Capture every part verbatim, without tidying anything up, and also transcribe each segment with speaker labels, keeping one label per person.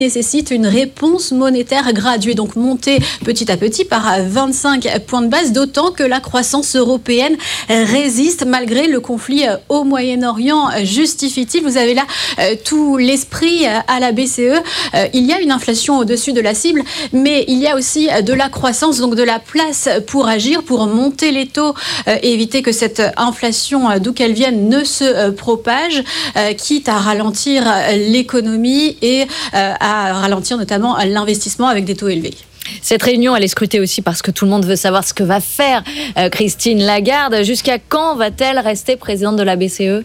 Speaker 1: nécessite une réponse monétaire graduée, donc montée petit à petit par vingt-cinq points de base, d'autant que la croissance européenne résiste malgré le conflit au Moyen-Orient. Justifie-t-il ? Vous avez là euh, tout l'esprit à la B C E. Euh, il y a une inflation au-dessus de la cible, mais il y a aussi de la croissance, donc de la place pour agir, pour monter les taux euh, et éviter que cette inflation, euh, d'où qu'elle vienne, ne se euh, propage, euh, quitte à ralentir l'économie et euh, à à ralentir notamment l'investissement avec des taux élevés.
Speaker 2: Cette réunion, elle est scrutée aussi parce que tout le monde veut savoir ce que va faire euh, Christine Lagarde. Jusqu'à quand va-t-elle rester présidente de la B C E ?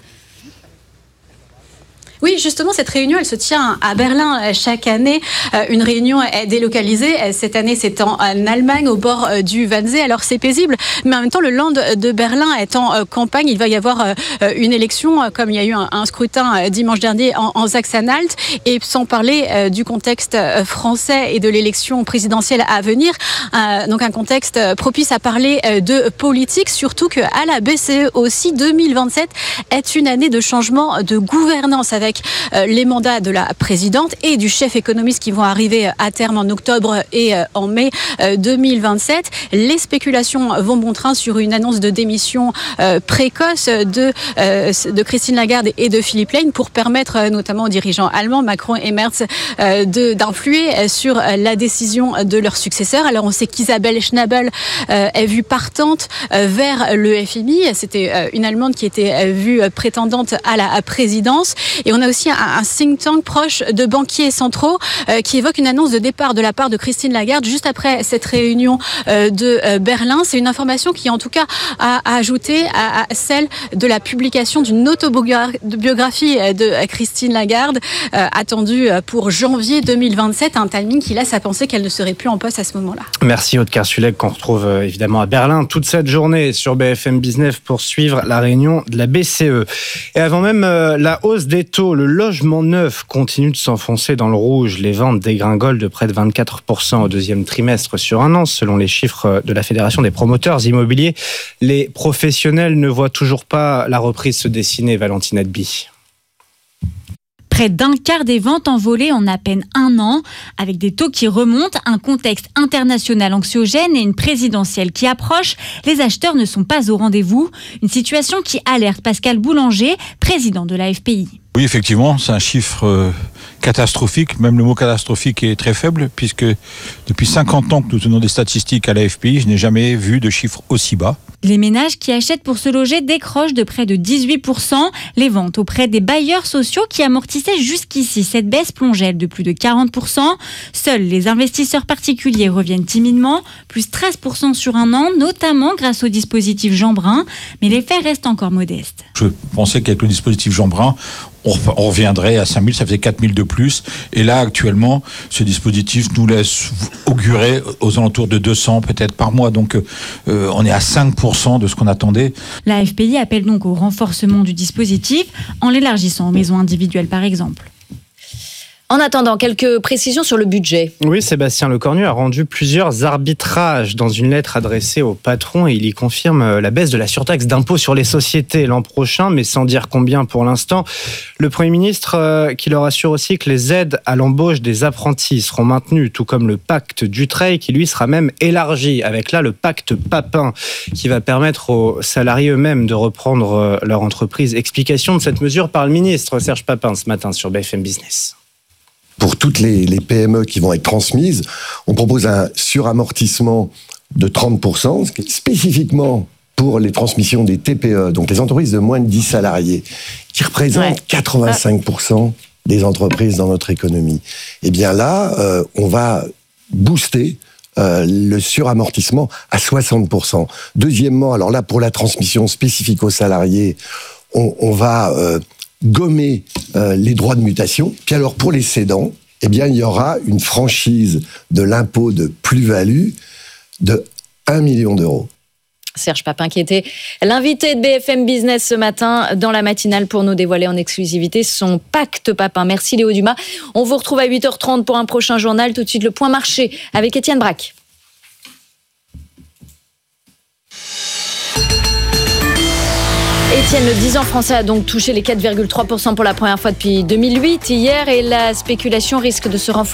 Speaker 1: Oui, justement, cette réunion, elle se tient à Berlin chaque année. Une réunion est délocalisée. Cette année, c'est en Allemagne, au bord du Wannsee. Alors, c'est paisible, mais en même temps, le Land de Berlin est en campagne. Il va y avoir une élection, comme il y a eu un scrutin dimanche dernier en, en Sachsen-Anhalt. Et sans parler du contexte français et de l'élection présidentielle à venir, donc un contexte propice à parler de politique, surtout qu'à la B C E aussi, deux mille vingt-sept est une année de changement de gouvernance avec avec les mandats de la présidente et du chef économiste qui vont arriver à terme en octobre et en mai deux mille vingt-sept. Les spéculations vont bon train sur une annonce de démission précoce de, de Christine Lagarde et de Philippe Lane pour permettre notamment aux dirigeants allemands, Macron et Merz, de, d'influer sur la décision de leur successeur. Alors on sait qu'Isabelle Schnabel est vue partante vers le F M I. C'était une Allemande qui était vue prétendante à la présidence. Et on a aussi un, un think tank proche de banquiers centraux euh, qui évoque une annonce de départ de la part de Christine Lagarde juste après cette réunion euh, de euh, Berlin. C'est une information qui, en tout cas, a, a ajouté à, à celle de la publication d'une autobiographie de Christine Lagarde euh, attendue pour janvier deux mille vingt-sept, un timing qui laisse à penser qu'elle ne serait plus en poste à ce moment-là.
Speaker 3: Merci Aude Kersulek, qu'on retrouve euh, évidemment à Berlin toute cette journée sur B F M Business pour suivre la réunion de la B C E. Et avant même euh, la hausse des taux, le logement neuf continue de s'enfoncer dans le rouge. Les ventes dégringolent de près de vingt-quatre pour cent au deuxième trimestre sur un an, selon les chiffres de la Fédération des promoteurs immobiliers. Les professionnels ne voient toujours pas la reprise se dessiner, Valentine Adby.
Speaker 4: Près d'un quart des ventes envolées en à peine un an, avec des taux qui remontent, un contexte international anxiogène et une présidentielle qui approche, les acheteurs ne sont pas au rendez-vous. Une situation qui alerte Pascal Boulanger, président de l'A F P I.
Speaker 5: Oui, effectivement, c'est un chiffre euh, catastrophique. Même le mot catastrophique est très faible, puisque depuis cinquante ans que nous tenons des statistiques à l'A F P I, je n'ai jamais vu de chiffre aussi bas.
Speaker 4: Les ménages qui achètent pour se loger décrochent de près de dix-huit pour cent. Les ventes auprès des bailleurs sociaux qui amortissaient jusqu'ici cette baisse plongeait de plus de quarante pour cent. Seuls les investisseurs particuliers reviennent timidement, plus treize pour cent sur un an, notamment grâce au dispositif Jean Brun. Mais l'effet reste encore modeste.
Speaker 5: Je pensais qu'avec le dispositif Jean Brun, on reviendrait à cinq mille, ça faisait quatre mille de plus. Et là, actuellement, ce dispositif nous laisse augurer aux alentours de deux cents peut-être par mois. Donc, euh, on est à cinq pour cent de ce qu'on attendait.
Speaker 4: La F P I appelle donc au renforcement du dispositif en l'élargissant aux maisons individuelles, par exemple.
Speaker 2: En attendant, quelques précisions sur le budget.
Speaker 3: Oui, Sébastien Lecornu a rendu plusieurs arbitrages dans une lettre adressée au patron et il y confirme la baisse de la surtaxe d'impôt sur les sociétés l'an prochain, mais sans dire combien pour l'instant. Le Premier ministre euh, qui leur assure aussi que les aides à l'embauche des apprentis seront maintenues, tout comme le pacte Dutreil qui lui sera même élargi, avec là le pacte Papin qui va permettre aux salariés eux-mêmes de reprendre euh, leur entreprise. Explication de cette mesure par le ministre Serge Papin ce matin sur B F M Business.
Speaker 6: Pour toutes les, les P M E qui vont être transmises, on propose un suramortissement de trente pour cent, spécifiquement pour les transmissions des T P E, donc les entreprises de moins de dix salariés, qui représentent ouais. quatre-vingt-cinq pour cent des entreprises dans notre économie. Et bien là, euh, on va booster euh, le suramortissement à soixante pour cent. Deuxièmement, alors là, pour la transmission spécifique aux salariés, on, on va... Euh, gommer euh, les droits de mutation. Puis alors pour les cédants, eh bien il y aura une franchise de l'impôt de plus-value de un million d'euros.
Speaker 2: Serge Papin qui était l'invité de B F M Business ce matin dans la matinale pour nous dévoiler en exclusivité son pacte Papin. Merci Léo Dumas. On vous retrouve à huit heures trente pour un prochain journal. Tout de suite le point marché avec Étienne Braque. Étienne, le dix ans français a donc touché les quatre virgule trois pour cent pour la première fois depuis deux mille huit hier et la spéculation risque de se renforcer.